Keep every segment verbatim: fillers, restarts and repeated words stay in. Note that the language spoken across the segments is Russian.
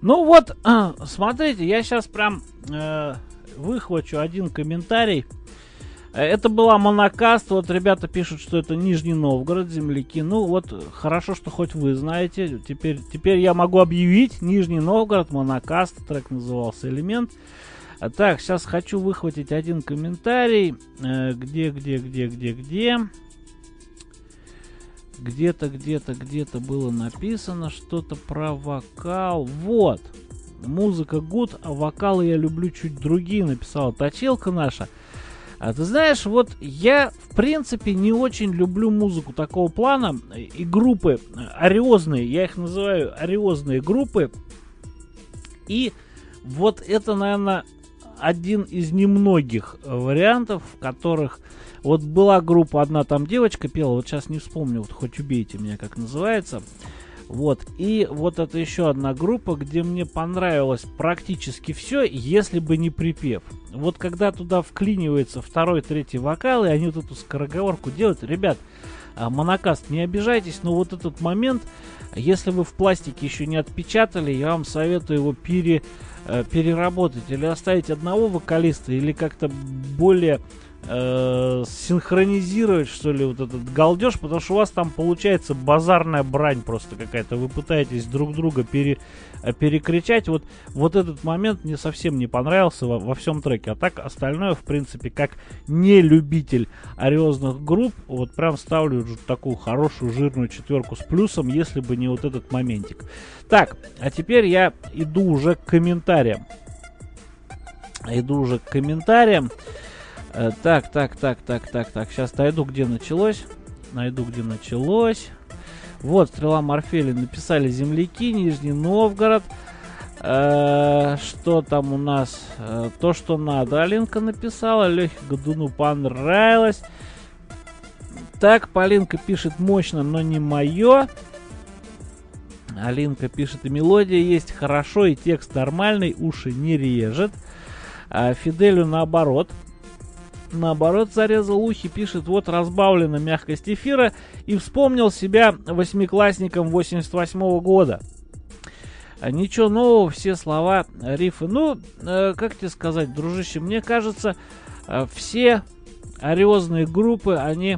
Ну вот, смотрите, я сейчас прям э, выхвачу один комментарий. Это была Монокаст. Вот ребята пишут, что это Нижний Новгород, земляки. Ну вот, хорошо, что хоть вы знаете. Теперь, теперь я могу объявить. Нижний Новгород, Монокаст. Трек назывался «Элемент». А так, сейчас хочу выхватить один комментарий. Э, где, где, где, где, где? Где-то, где-то, где-то было написано что-то про вокал. Вот. Музыка good, а вокалы я люблю чуть другие, написала точилка наша. А ты знаешь, вот я, в принципе, не очень люблю музыку такого плана. И группы ариозные, я их называю ариозные группы. И вот это, наверное, один из немногих вариантов, в которых... Вот была группа, одна там девочка пела, вот сейчас не вспомню, вот хоть убейте меня, как называется. Вот, и вот это еще одна группа, где мне понравилось практически все, если бы не припев. Вот когда туда вклинивается второй, третий вокал, и они вот эту скороговорку делают, ребят, Монокаст, не обижайтесь, но вот этот момент, если вы в пластике еще не отпечатали, я вам советую его пере, переработать, или оставить одного вокалиста, или как-то более... синхронизировать, что ли, вот этот галдеж, потому что у вас там получается базарная брань просто какая-то. Вы пытаетесь друг друга пере, перекричать. Вот, вот этот момент мне совсем не понравился во, во всем треке. А так остальное, в принципе, как не любитель ариозных групп, вот прям ставлю такую хорошую жирную четверку с плюсом, если бы не вот этот моментик. Так, а теперь я иду уже к комментариям. Иду уже к комментариям. Так, так, так, так, так, так. Сейчас найду, где началось. Найду, где началось. Вот, Стрела Морфеля написали земляки, Нижний Новгород. Э, что там у нас? Э, то, что надо. Алинка написала. Лехе Годуну понравилось. Так, Полинка пишет мощно, но не мое. Алинка пишет, и мелодия есть хорошо, и текст нормальный, уши не режет. А Фиделю наоборот. Наоборот, зарезал ухи, пишет, вот разбавлена мягкость эфира, и вспомнил себя восьмиклассником восемьдесят восьмого года. Ничего нового, все слова, рифы. Ну, э, как тебе сказать, дружище, мне кажется, э, все ариозные группы, они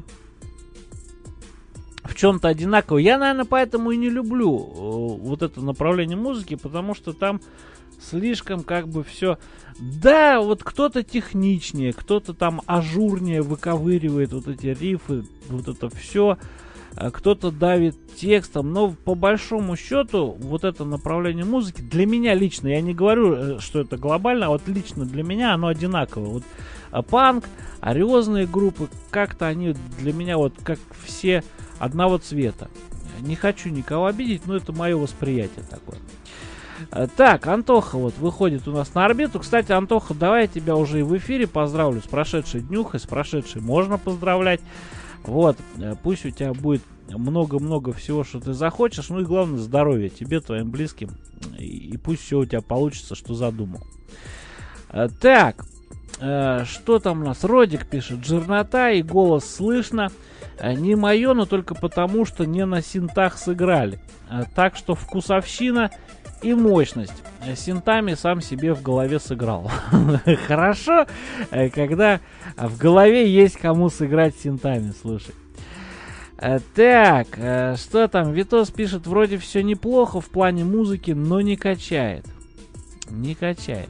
в чем-то одинаковые. Я, наверное, поэтому и не люблю э, вот это направление музыки, потому что там слишком как бы все... Да, вот кто-то техничнее, кто-то там ажурнее выковыривает вот эти рифы, вот это все. Кто-то давит текстом, но по большому счету вот это направление музыки для меня лично, я не говорю, что это глобально, а вот лично для меня оно одинаковое. Вот панк, ариозные группы, как-то они для меня вот как все одного цвета. Не хочу никого обидеть, но это мое восприятие такое. Так, Антоха вот выходит у нас на орбиту. Кстати, Антоха, давай я тебя уже и в эфире поздравлю с прошедшей днюхой. С прошедшей можно поздравлять. Вот, пусть у тебя будет много-много всего, что ты захочешь. Ну и главное, здоровья тебе, твоим близким. И, и пусть все у тебя получится, что задумал. Так, что там у нас? Родик пишет, жирнота и голос слышно. Не мое, но только потому, что не на синтах сыграли. Так что вкусовщина и мощность. Синтами сам себе в голове сыграл. Хорошо, когда в голове есть кому сыграть синтами, слушай. Так, что там? Витос пишет, вроде все неплохо в плане музыки, но не качает. Не качает.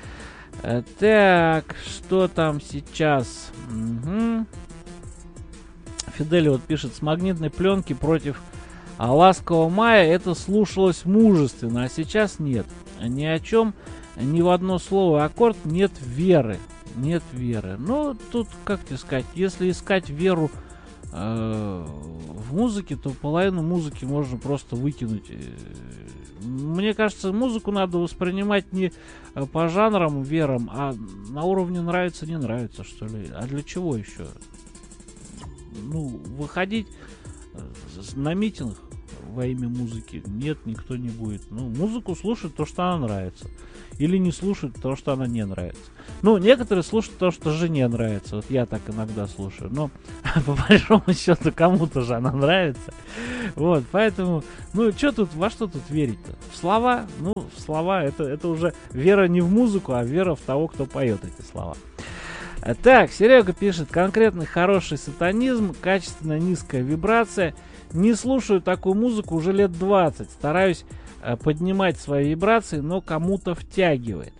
Так, что там сейчас? Угу. Фидель вот пишет, с магнитной пленки против А «Ласкового мая» это слушалось мужественно, а сейчас нет. Ни о чем, ни в одно слово аккорд, нет веры. Нет веры. Ну, тут, как тебе сказать, если искать веру э, в музыке, то половину музыки можно просто выкинуть. Мне кажется, музыку надо воспринимать не по жанрам, верам, а на уровне нравится, не нравится, что ли. А для чего еще? Ну, выходить на митинг, во имя музыки? Нет, никто не будет. Ну, музыку слушают то, что она нравится. Или не слушают то, что она не нравится. Ну, некоторые слушают то, что жене нравится. Вот я так иногда слушаю. Но, по большому счету, кому-то же она нравится. Вот, поэтому, ну, что тут, во что тут верить-то? В слова? Ну, в слова, это, это уже вера не в музыку, а вера в того, кто поет эти слова. Так, Серега пишет: конкретный хороший сатанизм, качественно низкая вибрация. Не слушаю такую музыку уже лет двадцать. Стараюсь э, поднимать свои вибрации, но кому-то втягивает.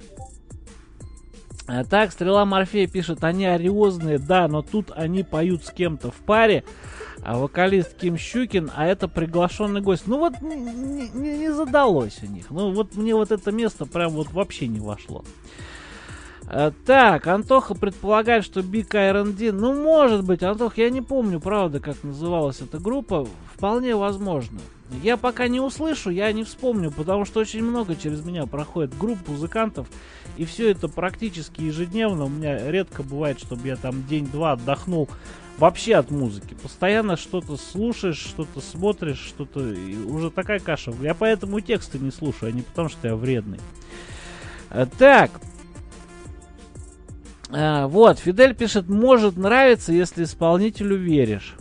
А так, Стрела Морфея пишет: они ариозные, да, но тут они поют с кем-то в паре. А вокалист Ким Щукин, а это приглашенный гость. Ну вот не, не, не задалось у них. Ну вот мне вот это место прям вот вообще не вошло. Так, Антоха предполагает, что Big ар энд ди. Ну, может быть, Антох, я не помню, правда, как называлась эта группа. Вполне возможно. Я пока не услышу, я не вспомню, потому что очень много через меня проходит групп музыкантов. И все это практически ежедневно. У меня редко бывает, чтобы я там день-два отдохнул вообще от музыки. Постоянно что-то слушаешь, что-то смотришь, что-то... Уже такая каша. Я поэтому тексты не слушаю, а не потому, что я вредный. Так... А, вот, Фидель пишет: может нравиться, если исполнителю веришь.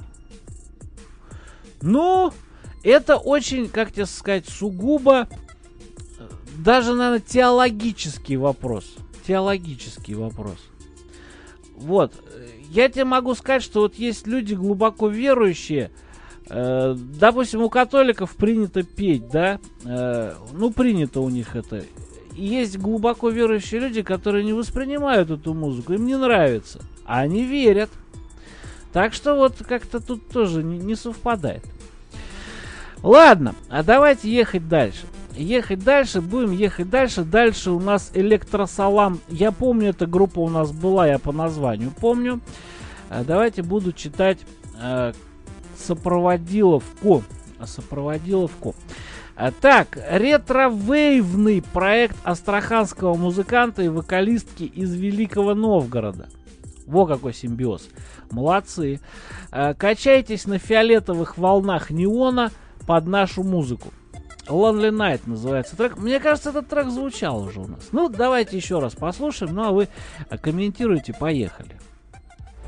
Ну, это очень, как тебе сказать, сугубо, даже, наверное, теологический вопрос. Теологический вопрос. Вот, я тебе могу сказать, что вот есть люди глубоко верующие. Э, допустим, у католиков принято петь, да? Э, ну, принято у них это. Есть глубоко верующие люди, которые не воспринимают эту музыку, им не нравится, а они верят. Так что вот как-то тут тоже не, не совпадает. Ладно, а давайте ехать дальше. Ехать дальше, будем ехать дальше. Дальше у нас Электросалам. Я помню, эта группа у нас была, я по названию помню. А давайте буду читать э, сопроводиловку. Сопроводиловку. Так, ретро-вейвный проект астраханского музыканта и вокалистки из Великого Новгорода. Во какой симбиоз. Молодцы. Качайтесь на фиолетовых волнах неона под нашу музыку. Lonely Night называется трек. Мне кажется, этот трек звучал уже у нас. Ну, давайте еще раз послушаем. Ну, а вы комментируйте. Поехали.